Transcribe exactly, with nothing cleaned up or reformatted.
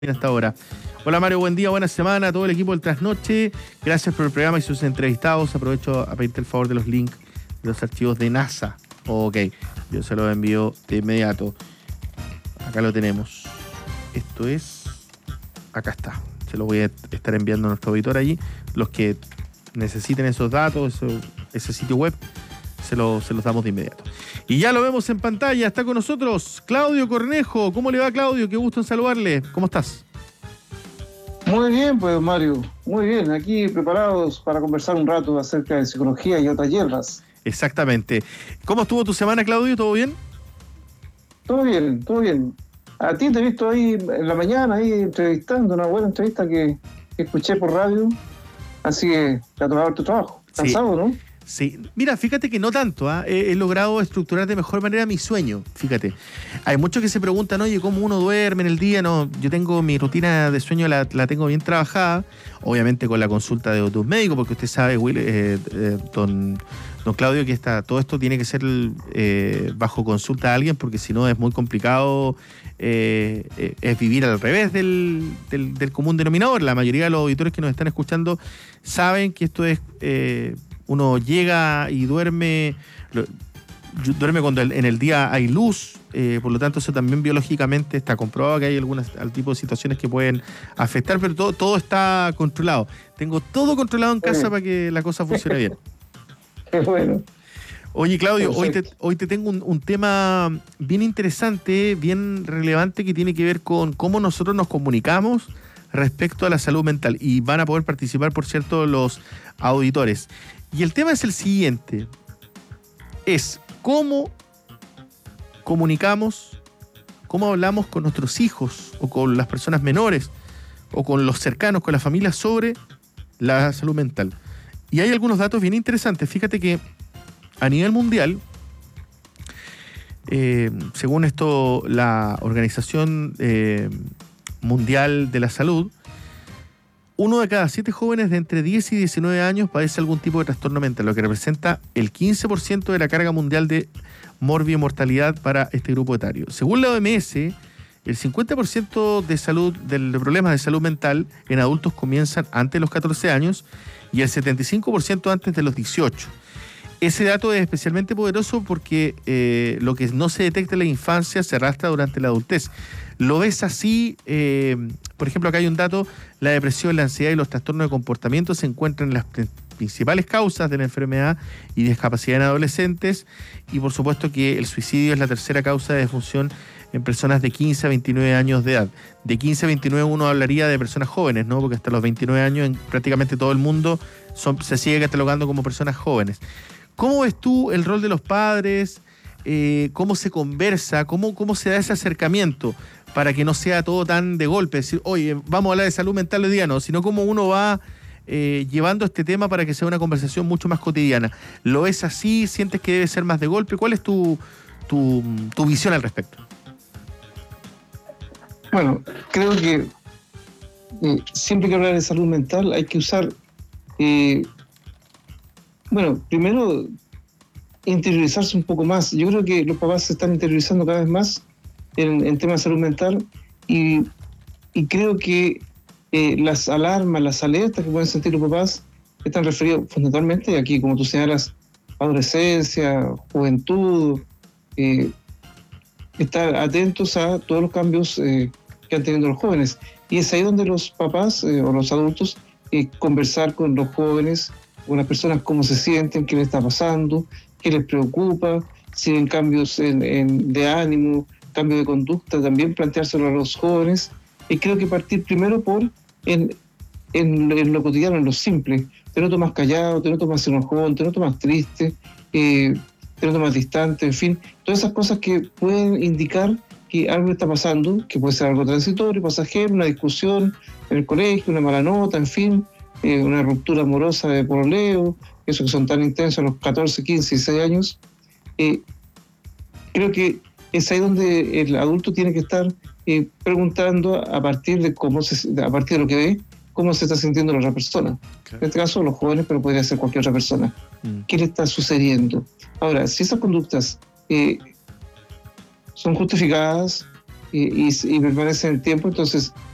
Hasta ahora. Hola Mario, buen día, buena semana a todo el equipo del Trasnoche. Gracias por el programa y sus entrevistados. Aprovecho a pedirte el favor de los links de los archivos de NASA. Ok, yo se los envío de inmediato. Acá lo tenemos. Esto es... Acá está. Se los voy a estar enviando a nuestro auditor allí. Los que necesiten esos datos, eso, ese sitio web, se, lo, se los damos de inmediato. Y ya lo vemos en pantalla, está con nosotros Claudio Cornejo. ¿Cómo le va, Claudio? Qué gusto en saludarle. ¿Cómo estás? Muy bien, pues, Mario. Muy bien. Aquí preparados para conversar un rato acerca de psicología y otras hierbas. Exactamente. ¿Cómo estuvo tu semana, Claudio? ¿Todo bien? Todo bien, todo bien. A ti te he visto ahí en la mañana, ahí entrevistando, una buena entrevista que, que escuché por radio. Así que te ha tomado tu trabajo. Cansado, sí. ¿No? Sí, mira, fíjate que no tanto, ¿eh? he, he logrado estructurar de mejor manera mi sueño, fíjate. Hay muchos que se preguntan, oye, ¿cómo uno duerme en el día? No, yo tengo mi rutina de sueño, la, la tengo bien trabajada, obviamente con la consulta de, de un médico, porque usted sabe, Will, eh, eh, don, don Claudio, que está, todo esto tiene que ser eh, bajo consulta de alguien, porque si no es muy complicado, eh, eh, es vivir al revés del, del, del común denominador. La mayoría de los auditores que nos están escuchando saben que esto es... Eh, Uno llega y duerme, duerme cuando en el día hay luz, eh, por lo tanto eso también biológicamente está comprobado que hay algunos tipo de situaciones que pueden afectar, pero todo, todo está controlado. Tengo todo controlado en casa para que la cosa funcione bien. Qué bueno. Oye, Claudio, hoy te, hoy te tengo un, un tema bien interesante, bien relevante, que tiene que ver con cómo nosotros nos comunicamos respecto a la salud mental, y van a poder participar, por cierto, los auditores. Y el tema es el siguiente, es cómo comunicamos, cómo hablamos con nuestros hijos o con las personas menores o con los cercanos, con la familia, sobre la salud mental. Y hay algunos datos bien interesantes. Fíjate que a nivel mundial, eh, según esto, la Organización eh, Mundial de la Salud, uno de cada siete jóvenes de entre diez y diecinueve años padece algún tipo de trastorno mental, lo que representa el quince por ciento de la carga mundial de morbimortalidad para este grupo etario. Según la O M S, el cincuenta por ciento de, salud, de problemas de salud mental en adultos comienzan antes de los catorce años y el setenta y cinco por ciento antes de los dieciocho. Ese dato es especialmente poderoso porque eh, lo que no se detecta en la infancia se arrastra durante la adultez. ¿Lo ves así? Eh, por ejemplo, acá hay un dato: la depresión, la ansiedad y los trastornos de comportamiento se encuentran en las principales causas de la enfermedad y discapacidad en adolescentes, y por supuesto que el suicidio es la tercera causa de defunción en personas de quince a veintinueve años de edad. De quince a veintinueve uno hablaría de personas jóvenes, ¿no? Porque hasta los veintinueve años en prácticamente todo el mundo son, se sigue catalogando como personas jóvenes. ¿Cómo ves tú el rol de los padres? Eh, ¿Cómo se conversa? ¿Cómo, cómo se da ese acercamiento para que no sea todo tan de golpe? Es decir, oye, vamos a hablar de salud mental hoy día, no, sino cómo uno va eh, llevando este tema para que sea una conversación mucho más cotidiana. ¿Lo ves así? ¿Sientes que debe ser más de golpe? ¿Cuál es tu, tu, tu visión al respecto? Bueno, creo que eh, siempre que hablar de salud mental hay que usar... Eh, Bueno, primero, interiorizarse un poco más. Yo creo que los papás se están interiorizando cada vez más en, en temas de salud mental, y, y creo que eh, las alarmas, las alertas que pueden sentir los papás están referidos fundamentalmente, aquí como tú señalas, adolescencia, juventud, eh, estar atentos a todos los cambios eh, que han tenido los jóvenes. Y es ahí donde los papás eh, o los adultos eh, conversar con los jóvenes, con las personas, cómo se sienten, qué les está pasando, qué les preocupa, si ven cambios en, en, de ánimo, cambio de conducta, también planteárselo a los jóvenes. Y creo que partir primero por en, en, en lo cotidiano, en lo simple. Te noto más callado, te noto más enojón, te noto más triste, eh, te noto más distante, en fin. Todas esas cosas que pueden indicar que algo está pasando, que puede ser algo transitorio, pasajero, una discusión en el colegio, una mala nota, en fin. Eh, una ruptura amorosa de pololeo, esos que son tan intensos a los catorce, quince, dieciséis años. Eh, creo que es ahí donde el adulto tiene que estar eh, preguntando a partir de cómo se, a partir de lo que ve, cómo se está sintiendo la otra persona. Claro. En este caso los jóvenes, pero podría ser cualquier otra persona. Mm. ¿Qué le está sucediendo? Ahora, si esas conductas eh, son justificadas eh, y, y permanecen en el tiempo, entonces